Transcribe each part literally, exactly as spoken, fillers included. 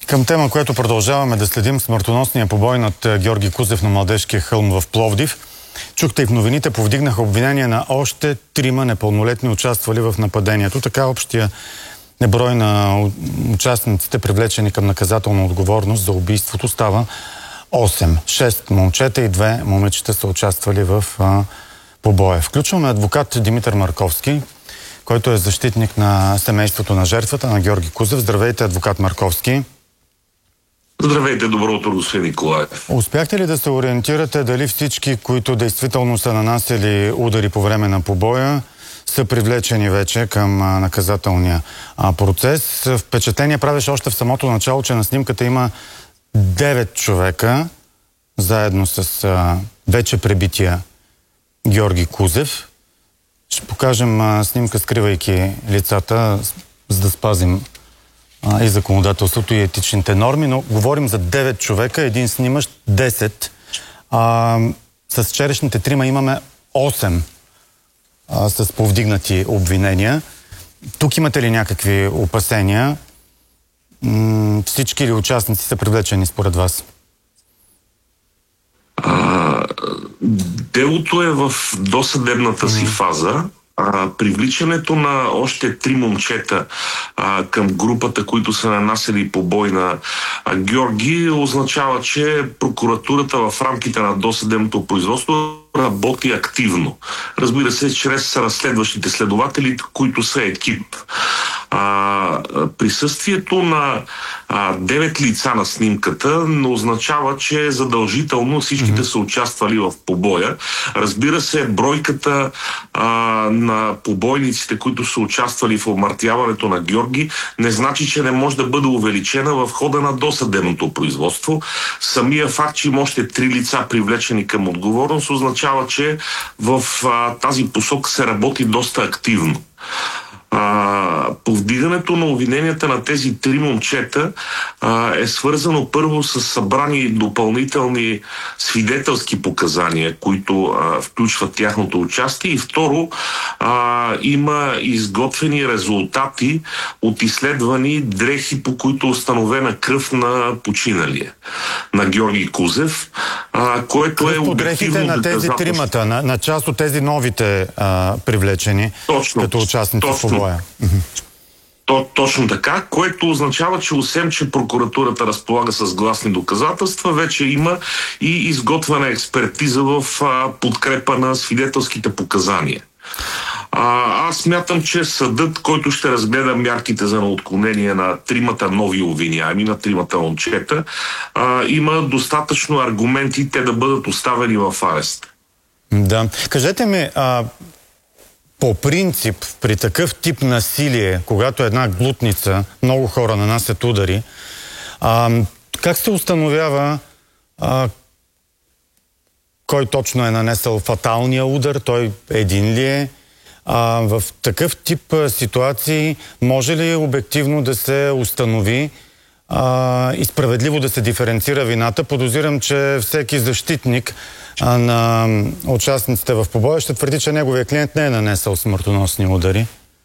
Към тема, която продължаваме да следим, смъртоносния побой над Георги Кузев на Младежкия хълм в Пловдив. Чухте и в новините, повдигнаха обвинения на още трима непълнолетни участвали в нападението. Така общия неброй на участниците, привлечени към наказателна отговорност за убийството, става осем. Шест момчета и две момичета са участвали в а, побоя. Включваме адвокат Димитър Марковски, който е защитник на семейството на жертвата, на Георги Кузев. Здравейте, адвокат Марковски. Здравейте, добро утро, господин Николаев. Успяхте ли да се ориентирате дали всички, които действително са нанасили удари по време на побоя, са привлечени вече към а, наказателния а, процес? Впечатление правеше още в самото начало, че на снимката има девет човека, заедно с а, вече пребития Георги Кузев. Ще покажем а, снимка, скривайки лицата, за да спазим а, и законодателството, и етичните норми, но говорим за девет човека, един снимащ десет. А, с вчерашните трима имаме осем а, с повдигнати обвинения. Тук имате ли някакви опасения? М- всички ли участници са привлечени според вас? А, делото е в досъдебната си фаза. А, привличането на още три момчета а, към групата, които са нанасили побой на а, Георги, означава, че прокуратурата в рамките на досъдебното производство работи активно. Разбира се, чрез разследващите следователи, които са екип. А, присъствието на а, девет лица на снимката не означава, че задължително всичките са участвали в побоя. Разбира се, бройката а, на побойниците, които са участвали в обмъртвяването на Георги, не значи, че не може да бъде увеличена в хода на досъдебното производство. Самия факт, че има още три лица привлечени към отговорност, означава, че в а, тази посока се работи доста активно. А, повдигането на обвиненията на тези три момчета а, е свързано първо с събрани допълнителни свидетелски показания, които а, включват тяхното участие, и второ а, има изготвени резултати от изследвани дрехи, по които е установена кръв на починалия, на Георги Кузев, а, което е обективно на тези тримата, на, на част от тези новите а, привлечени точно, като участници в побоя. То, точно така, което означава, че освен, че прокуратурата разполага с гласни доказателства, вече има и изготвена експертиза в а, подкрепа на свидетелските показания. А, аз смятам, че съдът, който ще разгледа мярките за отклонение на тримата нови обвиняеми, на тримата момчета, а, има достатъчно аргументи те да бъдат оставени в арест. Да. Кажете ми, а, по принцип, при такъв тип насилие, когато една глутница, много хора нанасят удари, а, как се установява а, кой точно е нанесъл фаталния удар, той един ли е? А, в такъв тип ситуации може ли обективно да се установи а, и справедливо да се диференцира вината? Подозирам, че всеки защитник а, на участниците в побоя ще твърди, че неговия клиент не е нанесъл смъртоносни удари.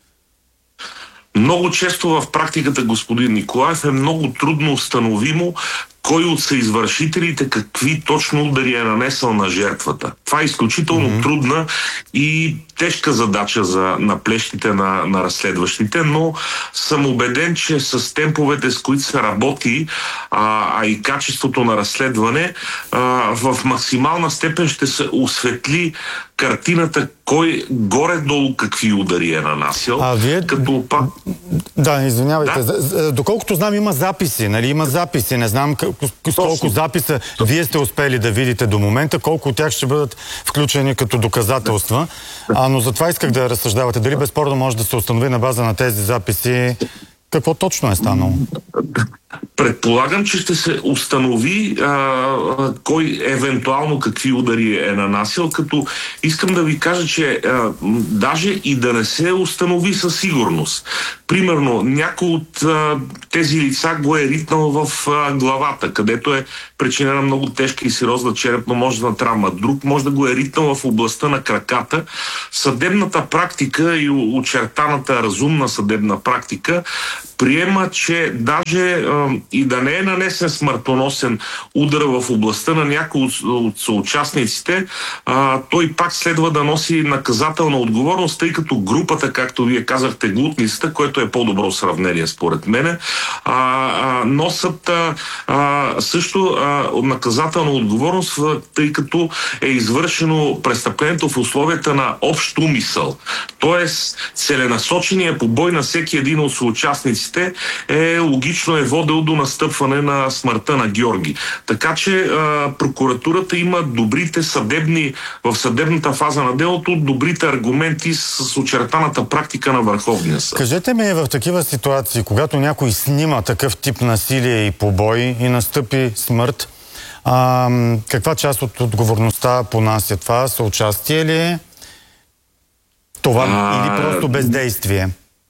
Много често в практиката, господин Николаев, е много трудно установимо кой от съизвършителите какви точно удари е нанесъл на жертвата. Това е изключително mm-hmm. трудна и тежка задача за на плещите на, на разследващите, но съм убеден, че с темповете, с които се работи, а, а и качеството на разследване, а, в максимална степен ще се осветли картината кой горе-долу какви удари е нанасил. А вие... Като пак... Да, извинявайте. Да? Доколкото знам, има записи, нали? Има записи. Не знам с колко записа вие сте успели да видите до момента, колко от тях ще бъдат включени като доказателства. А, но затова исках да разсъждавате. Дали безспорно може да се установи на база на тези записи какво точно е станало? Предполагам, че ще се установи а, кой евентуално какви удари е нанасил, като искам да ви кажа, че а, даже и да не се установи със сигурност. Примерно, някой от а, тези лица го е ритнал в а, главата, където е причинена много тежка и сериозна черепно-мозъчна травма. Друг може да го е ритнал в областта на краката. Съдебната практика и очертаната разумна съдебна практика приема, че даже а, и да не е нанесен смъртоносен удар в областта на някои от, от съучастниците, а, той пак следва да носи наказателна отговорност, тъй като групата, както вие казахте, глутницата, което е по-добро сравнение според мене, а, а, носят а, а, също а, наказателна отговорност, тъй като е извършено престъплението в условията на общ умисъл. Тоест, целенасочения побой на всеки един от съучастниците е логично е водил до настъпване на смъртта на Георги. Така че а, прокуратурата има добрите съдебни, в съдебната фаза на делото, добрите аргументи с очертаната практика на Върховния съд. Кажете ми, в такива ситуации, когато някой снима такъв тип насилие и побой и настъпи смърт, а, каква част от отговорността понася това? Съучастие ли е? Това а... или просто бездействие?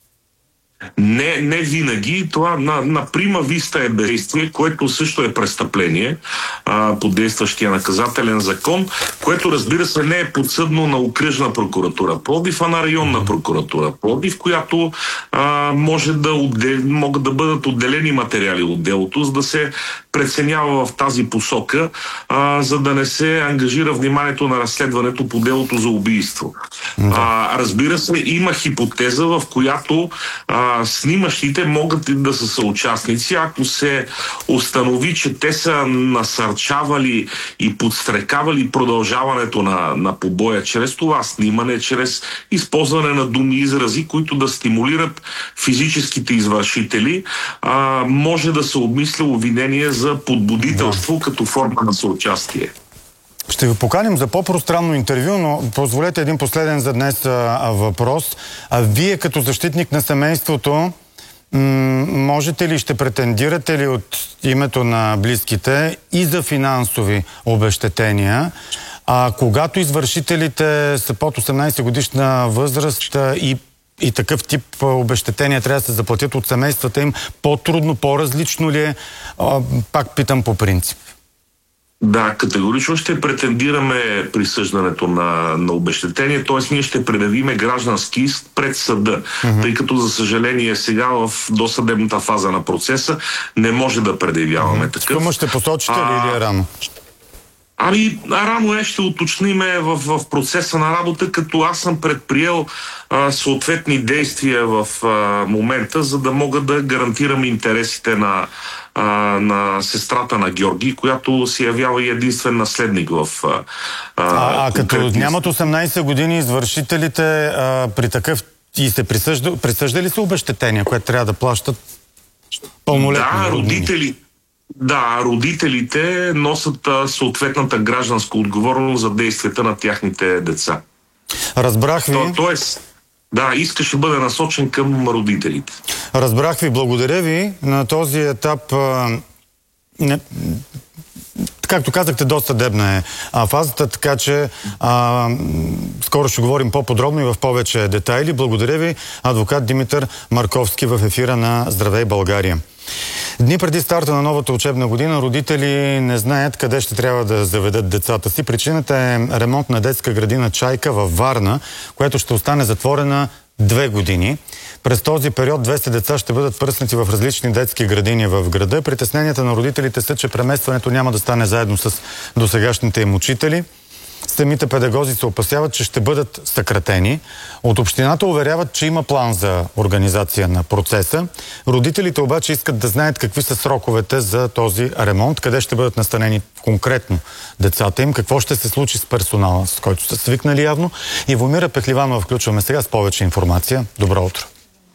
Не, не винаги. Това на, на прима виста е бездействие, което също е престъпление а, по действащия наказателен закон, което разбира се не е подсъдно на окръжна прокуратура Пловдив, а на районна прокуратура Пловдив, която а, може да отдел... могат да бъдат отделени материали от делото, за да се преценява в тази посока, а, за да не се ангажира вниманието на разследването по делото за убийство. А, разбира се, има хипотеза, в която а, снимащите могат да са съучастници, ако се установи, че те са насърчавали и подстрекавали продължаването на, на побоя чрез това снимане, чрез използване на думи и изрази, които да стимулират физическите извършители, а, може да се обмисля обвинение за подбудителство като форма на съучастие. Ще ви поканим за по-пространно интервю, но позволете един последен за днес а, въпрос. А вие като защитник на семейството можете ли, ще претендирате ли от името на близките и за финансови обезщетения, а когато извършителите са под осемнайсет годишна възраст и и такъв тип обезщетения трябва да се заплатят от семействата им, по-трудно, по-различно ли е? А, пак питам по принцип. Да, категорично ще претендираме присъждането на, на обезщетение, т.е. ние ще предявиме граждански иск пред съда, mm-hmm. тъй като за съжаление сега в досъдебната фаза на процеса не може да предявяваме mm-hmm. такъв. Сума ще посочите ли или е рано? Ами, рано е, ще уточниме в, в процеса на работа, като аз съм предприел а, съответни действия в а, момента, за да мога да гарантирам интересите на, а, на сестрата на Георги, която се явява и единствен наследник в а, А, а като нямат осемнайсет години извършителите а, при такъв и се присъжда, присъждали се обезщетения, което трябва да плащат пълнолетни? Да, родители. Да, родителите носят а, съответната гражданска отговорност за действията на тяхните деца. Разбрах ви. То, тоест, да, иска ще бъде насочен към родителите. Разбрах ви, благодаря ви. На този етап, а, не, както казахте, досъдебна е а, фазата, така че а, скоро ще говорим по-подробно и в повече детайли. Благодаря ви, адвокат Димитър Марковски в ефира на Здравей България. Дни преди старта на новата учебна година родители не знаят къде ще трябва да заведат децата си. Причината е ремонт на детска градина Чайка във Варна, която ще остане затворена две години. През този период двеста деца ще бъдат пръснати в различни детски градини в града. Притесненията на родителите са, че преместването няма да стане заедно с досегашните им учители. Самите педагози се опасяват, че ще бъдат съкратени. От общината уверяват, че има план за организация на процеса. Родителите обаче искат да знаят какви са сроковете за този ремонт, къде ще бъдат настанени конкретно децата им, какво ще се случи с персонала, с който са свикнали явно. Ивомира Пехливанова включваме сега с повече информация. Добро утро!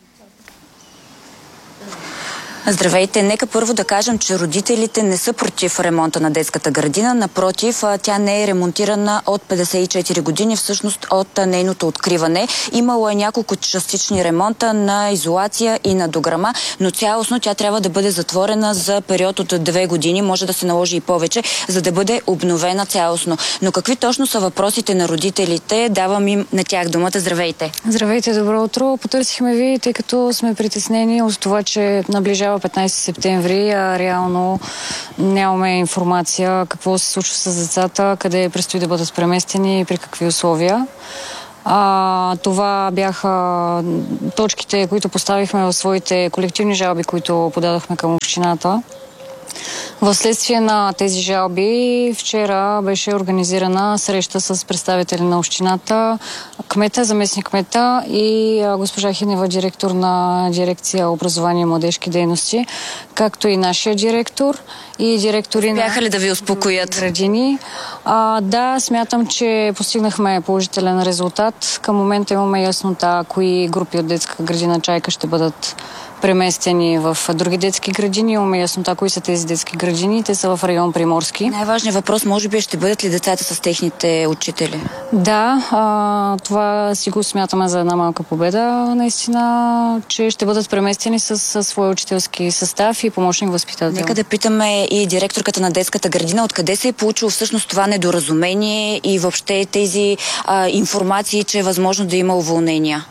Здравейте! Нека първо да кажем, че родителите не са против ремонта на детската градина. Напротив, тя не е ремонтирана от петдесет и четири години, всъщност от нейното откриване. Имало е няколко частични ремонта на изолация и на дограма, но цялостно тя трябва да бъде затворена за период от две години. Може да се наложи и повече, за да бъде обновена цялостно. Но какви точно са въпросите на родителите? Давам им на тях думата. Здравейте! Здравейте, добро утро! Потърсихме ви, тъй като сме притеснени от това, че наближава петнайсети септември, а реално нямаме информация какво се случва с децата, къде предстои да бъдат преместени и при какви условия. А, това бяха точките, които поставихме в своите колективни жалби, които подадохме към общината. Вследствие на тези жалби вчера беше организирана среща с представители на общината, кмета, заместник кмета и госпожа Хинева, директор на дирекция образование и младежки дейности, както и нашия директор и директори на... Бяха ли да ви успокоят? Градини. А, да, смятам, че постигнахме положителен резултат. Към момента имаме яснота кои групи от детска градина Чайка ще бъдат преместени в други детски градини. Имаме яснота кои са тези детски градини. Те са в район Приморски. Най-важният въпрос, може би, ще бъдат ли децата с техните учители? Да, а, това си го смятаме за една малка победа, наистина, че ще бъдат преместени с, с своя учителски състав и помощник възпитател. Нека да питаме и директорката на детската градина, откъде се е получило всъщност това недоразумение и въобще тези а, информации, че е възможно да има уволнения?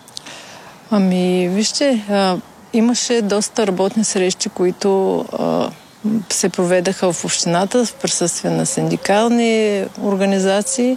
Ами, вижте, а, имаше доста работни срещи, които а, се проведаха в общината в присъствие на синдикални организации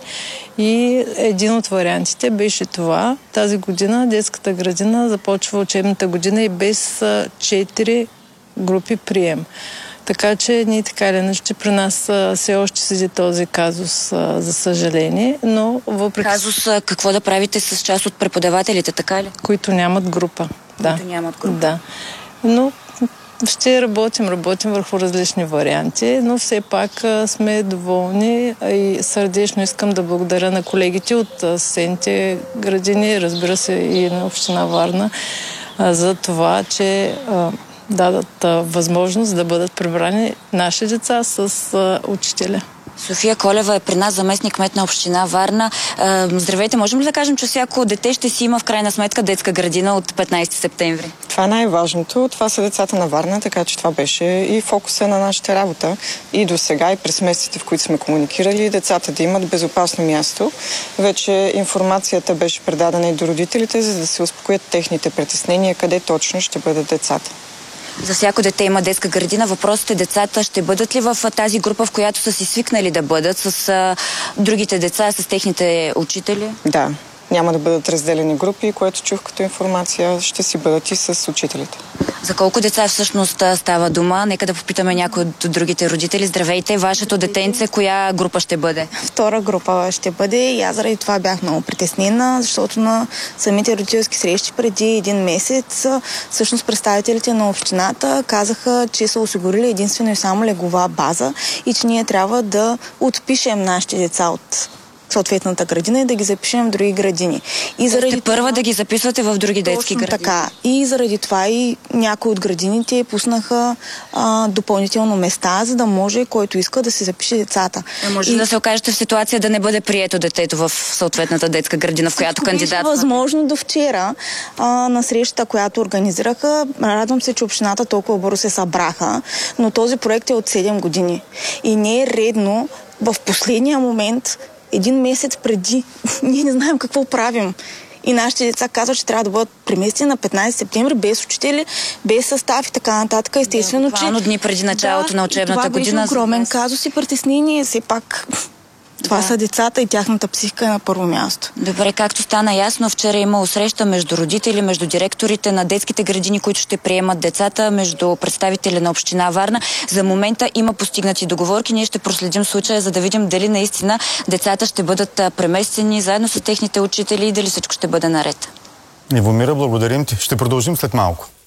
и един от вариантите беше това. Тази година детската градина започва учебната година и без четири групи прием. Така че ние така или иначе при нас а, все още седи този казус, а, за съжаление, но въпреки... Казус, а, какво да правите с част от преподавателите, така ли? Които нямат група. Да. Които нямат група. Да. Но ще работим, работим върху различни варианти, но все пак а, сме доволни и сърдечно искам да благодаря на колегите от съседните градини, разбира се и на община Варна, а, за това, че а, дадат а, възможност да бъдат прибрани наши деца с а, учителя. София Колева е при нас, заместник кмет на община Варна. Здравейте, можем ли да кажем, че всяко дете ще си има в крайна сметка детска градина от петнайсети септември? Това е най-важното. Това са децата на Варна, така че това беше и фокуса на нашата работа. И до сега, и през месеците, в които сме комуникирали, децата да имат безопасно място. Вече информацията беше предадена и до родителите, за да се успокоят техните притеснения, къде точно ще бъдат децата. За всяко дете има детска градина. Въпросът е, децата ще бъдат ли в тази група, в която са си свикнали да бъдат с а, другите деца, с техните учители? Да, няма да бъдат разделени групи, което чух като информация, ще си бъдат и с учителите. За колко деца всъщност става дума? Нека да попитаме някой от другите родители. Здравейте, вашето детенце, коя група ще бъде? Втора група ще бъде и аз заради това бях много притеснена, защото на самите родителски срещи преди един месец всъщност представителите на общината казаха, че са осигурили единствено и само леглова база и че ние трябва да отпишем нашите деца от съответната градина и да ги запишем в други градини. И заради сте първа това, да ги записвате в други детски градини. Така. И заради това и някои от градините пуснаха а, допълнително места, за да може който иска да се запише децата. А може и... да се окажете в ситуация да не бъде прието детето в съответната детска градина, в която кандидатства. Възможно до вчера а, на срещата, която организираха. Радвам се, че общината толкова бързо се събраха, но този проект е от седем години. И не е редно в последния момент, един месец преди, ние не знаем какво правим. И нашите деца казват, че трябва да бъдат преместени на петнайсети септември, без учители, без състав и така нататък. Естествено, да, че... дни преди началото да, на учебната това година. Това огромен казус и притеснение. Все пак това да. са децата и тяхната психика е на първо място. Добре, както стана ясно, вчера е имало среща между родители, между директорите на детските градини, които ще приемат децата, между представители на община Варна. За момента има постигнати договорки. Ние ще проследим случая, за да видим дали наистина децата ще бъдат преместени заедно с техните учители и дали всичко ще бъде наред. Ивомира, благодарим ти. Ще продължим след малко.